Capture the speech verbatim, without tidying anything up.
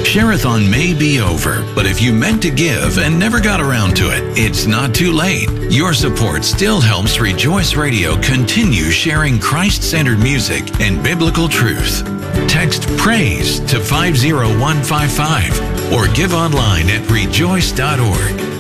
Share-a-thon may be over, but if you meant to give and never got around to it, it's not too late. Your support still helps Rejoice Radio continue sharing Christ-centered music and biblical truth. Text PRAISE to five zero one five five or give online at rejoice dot org.